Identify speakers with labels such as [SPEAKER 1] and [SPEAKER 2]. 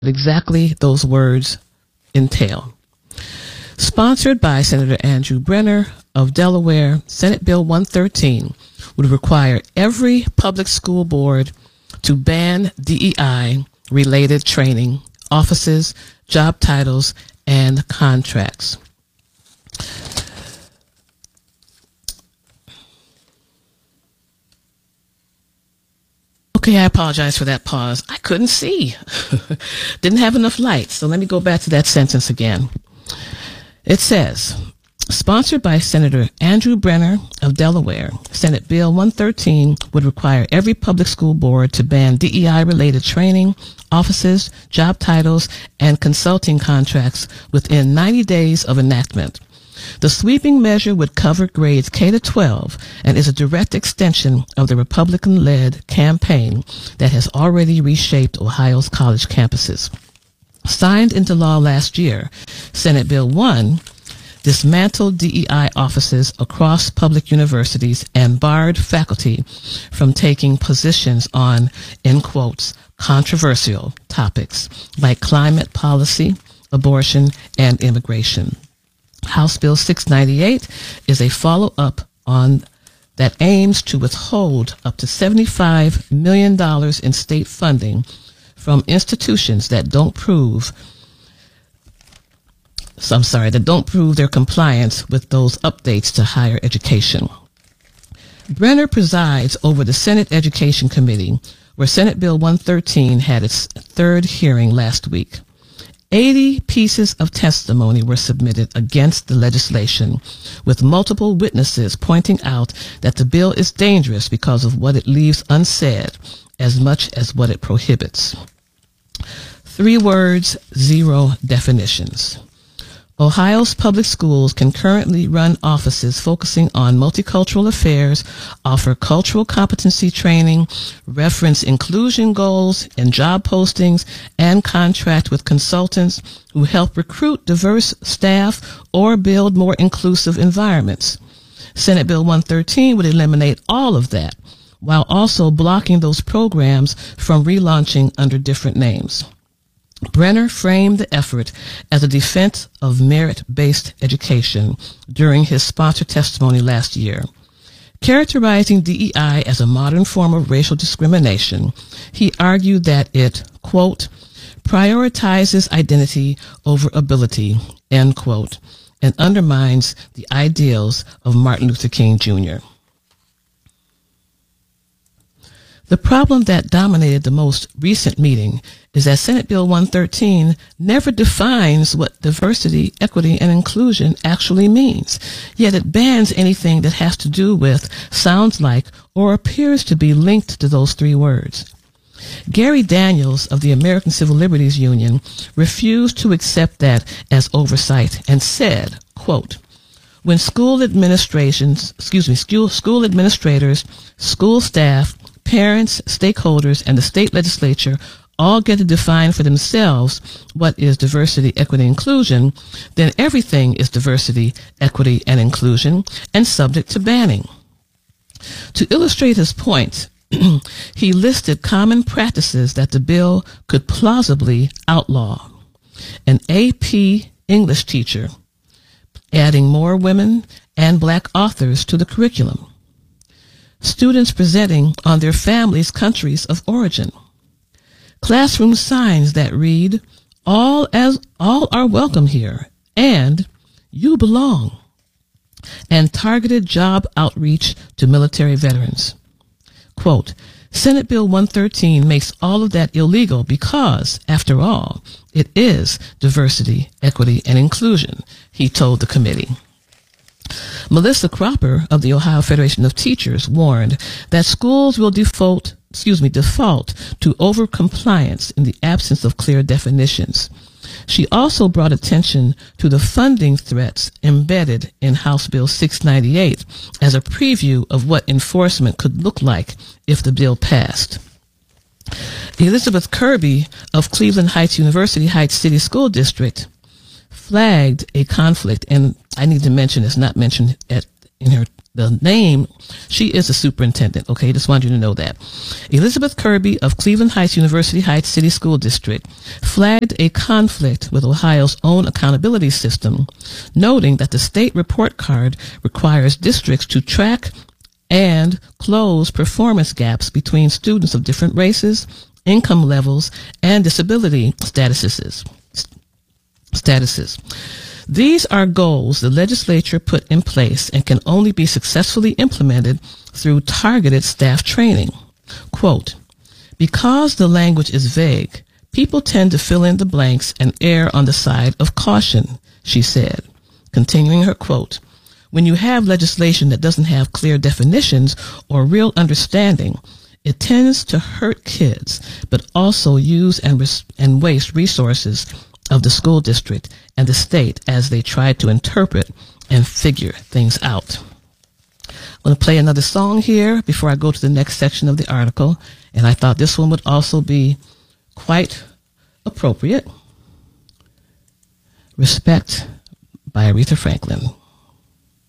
[SPEAKER 1] exactly those words entail. Sponsored by Senator Andrew Brenner of Delaware, Senate Bill 113 would require every public school board to ban DEI-related training, offices, job titles, and contracts. Okay, I apologize for that pause. I couldn't see. Didn't have enough light. So let me go back to that sentence again. It says, sponsored by Senator Andrew Brenner of Delaware, Senate Bill 113 would require every public school board to ban DEI-related training, offices, job titles, and consulting contracts within 90 days of enactment. The sweeping measure would cover grades K-12 and is a direct extension of the Republican-led campaign that has already reshaped Ohio's college campuses. Signed into law last year, Senate Bill 1 dismantled DEI offices across public universities and barred faculty from taking positions on, in quotes, controversial topics like climate policy, abortion, and immigration. House Bill 698 is a follow-up on that aims to withhold up to $75 million in state funding from institutions that don't prove their compliance with those updates to higher education. Brenner presides over the Senate Education Committee, where Senate Bill 113 had its third hearing last week. 80 pieces of testimony were submitted against the legislation, with multiple witnesses pointing out that the bill is dangerous because of what it leaves unsaid as much as what it prohibits. 3 words, 0 definitions. Ohio's public schools can currently run offices focusing on multicultural affairs, offer cultural competency training, reference inclusion goals in job postings, and contract with consultants who help recruit diverse staff or build more inclusive environments. Senate Bill 113 would eliminate all of that, while also blocking those programs from relaunching under different names. Brenner framed the effort as a defense of merit-based education during his sponsor testimony last year. Characterizing DEI as a modern form of racial discrimination, he argued that it, quote, prioritizes identity over ability, end quote, and undermines the ideals of Martin Luther King Jr. The problem that dominated the most recent meeting is that Senate Bill 113 never defines what diversity, equity, and inclusion actually means, yet it bans anything that has to do with, sounds like, or appears to be linked to those 3 words. Gary Daniels of the American Civil Liberties Union refused to accept that as oversight and said, quote, when school administrators, school staff, parents, stakeholders, and the state legislature all get to define for themselves what is diversity, equity, and inclusion, then everything is diversity, equity, and inclusion and subject to banning. To illustrate his point, he listed common practices that the bill could plausibly outlaw. An AP English teacher, adding more women and black authors to the curriculum. Students presenting on their families' countries of origin. Classroom signs that read, all are welcome here, and you belong. And targeted job outreach to military veterans. Quote, Senate Bill 113 makes all of that illegal because, after all, it is diversity, equity, and inclusion, he told the committee. Melissa Cropper of the Ohio Federation of Teachers warned that schools will default to overcompliance in the absence of clear definitions. She also brought attention to the funding threats embedded in House Bill 698 as a preview of what enforcement could look like if the bill passed. Elizabeth Kirby of Cleveland Heights University Heights City School District flagged a conflict, and I need to mention it's not mentioned in the name, she is the superintendent, okay? Just wanted you to know that. Elizabeth Kirby of Cleveland Heights University Heights City School District flagged a conflict with Ohio's own accountability system, noting that the state report card requires districts to track and close performance gaps between students of different races, income levels, and disability statuses. These are goals the legislature put in place and can only be successfully implemented through targeted staff training. Quote, because the language is vague, people tend to fill in the blanks and err on the side of caution, she said. Continuing her quote, when you have legislation that doesn't have clear definitions or real understanding, it tends to hurt kids, but also use and waste resources of the school district and the state as they try to interpret and figure things out. I'm going to play another song here before I go to the next section of the article, and I thought this one would also be quite appropriate. Respect by Aretha Franklin.